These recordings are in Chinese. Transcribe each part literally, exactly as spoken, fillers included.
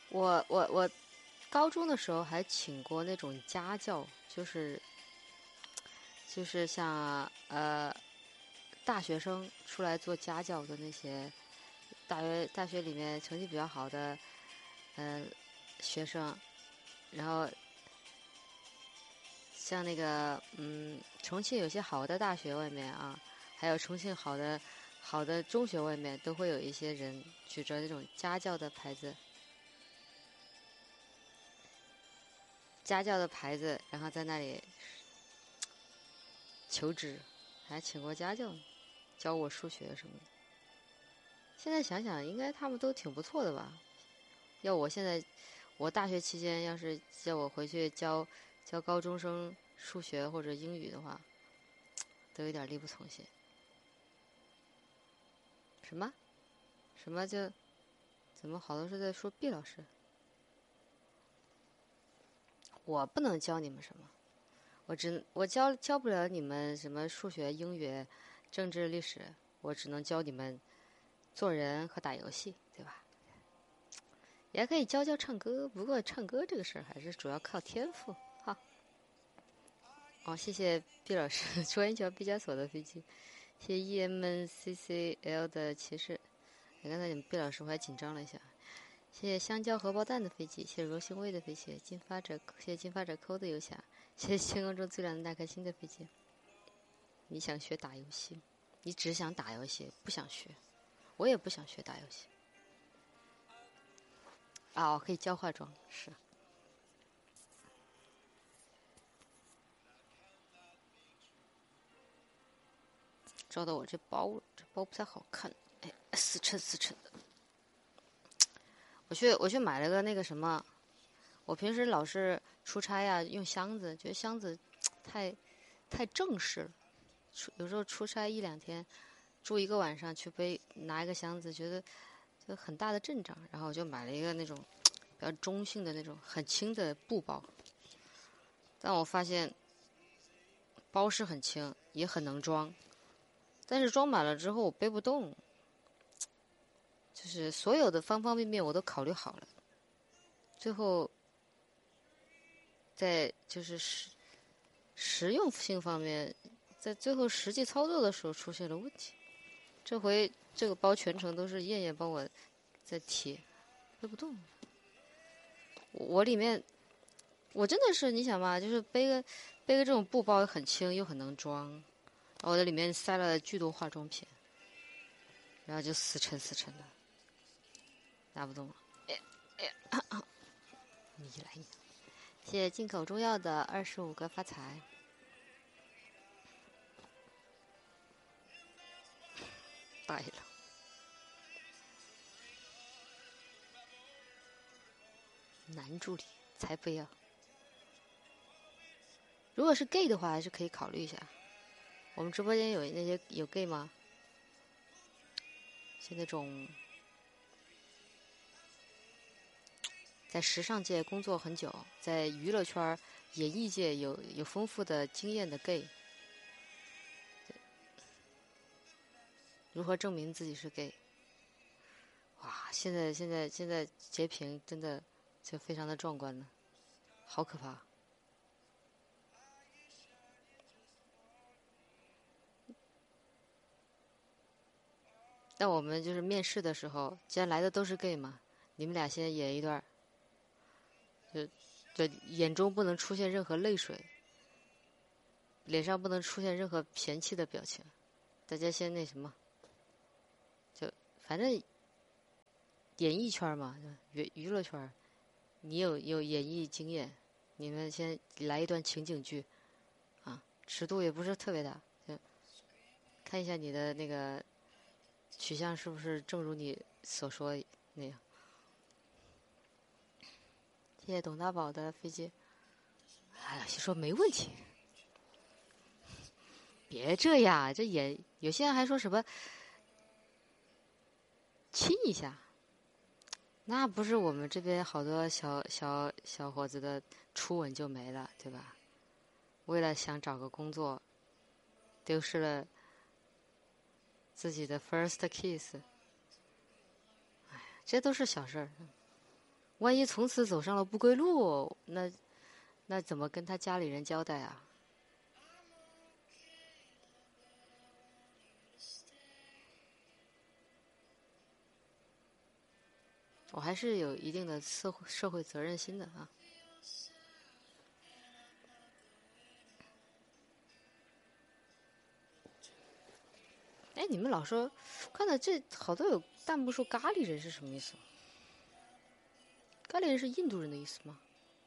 我我我高中的时候还请过那种家教，就是就是像呃大学生出来做家教的那些大学大学里面成绩比较好的呃学生，然后像那个嗯重庆有些好的大学外面啊，还有重庆好的好的中学外面都会有一些人举着那种家教的牌子，家教的牌子，然后在那里求职，还请过家教，教我数学什么的。现在想想，应该他们都挺不错的吧？要我现在，我大学期间要是叫我回去教教高中生数学或者英语的话，都有点力不从心。什么？什么就？怎么好多是在说毕老师？我不能教你们什么，我只我教教不了你们什么数学、英语、政治、历史，我只能教你们做人和打游戏，对吧？也可以教教唱歌，不过唱歌这个事儿还是主要靠天赋。好，哦，谢谢毕老师，朱元桥毕加索的飞机，谢谢 E M C C L 的骑士。刚才你们毕老师我还紧张了一下。谢谢香蕉荷包蛋的飞机，谢谢柔性味的飞机，金发者，谢谢金发者抠的游侠，谢谢天空中最亮的那颗星的飞机。你想学打游戏？你只想打游戏，不想学。我也不想学打游戏。啊，我可以教化妆，是。照到我这包，这包不太好看，哎，死沉死沉的。我去，我去买了个那个什么，我平时老是出差呀、用箱子，觉得箱子太太正式了。有时候出差一两天，住一个晚上去背拿一个箱子，觉得就很大的阵仗。然后我就买了一个那种比较中性的那种很轻的布包。但我发现包是很轻，也很能装，但是装满了之后我背不动。就是所有的方方面面我都考虑好了，最后在就是实实用性方面，在最后实际操作的时候出现了问题。这回这个包全程都是燕燕帮我在提，背不动。我里面我真的是你想嘛，就是背个背个这种布包很轻又很能装，我在里面塞了巨多化妆品，然后就死沉死沉的，拿不动了。哎哎啊！你来你，谢谢进口中药的二十五个发财。呆了。男助理才不要。如果是 gay 的话，还是可以考虑一下。我们直播间有那些有 gay 吗？是那种在时尚界工作很久，在娱乐圈、演艺界有有丰富的经验的 gay， 如何证明自己是 gay？ 哇，现在现在现在截屏真的就非常的壮观了，好可怕。那我们就是面试的时候，既然来的都是 gay 嘛，你们俩先演一段，就就眼中不能出现任何泪水，脸上不能出现任何嫌弃的表情，大家先那什么，就反正演艺圈嘛，娱娱乐圈，你有有演艺经验，你们先来一段情景剧，啊，尺度也不是特别大，就看一下你的那个取向是不是正如你所说那样。谢谢董大宝的飞机。哎呀，说没问题，别这样，这也有些人还说什么亲一下，那不是我们这边好多小小小伙子的初吻就没了，对吧？为了想找个工作，丢失了自己的 first kiss， 哎，这都是小事儿。 万一从此走上了不归路，那那怎么跟他家里人交代啊？我还是有一定的社会社会责任心的啊。哎，你们老说，看到这好多有弹幕说咖喱人是什么意思？咖喱人是印度人的意思吗？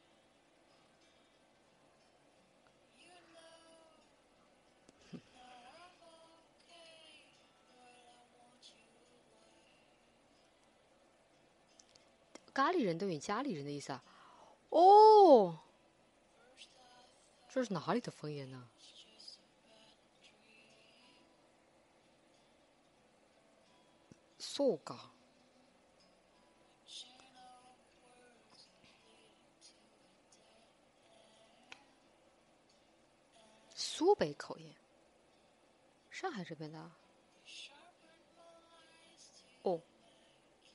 咖喱人等于家里人的意思啊？哦，这是哪里的方言呢？苏嘎，苏北口音，上海这边的啊。哦，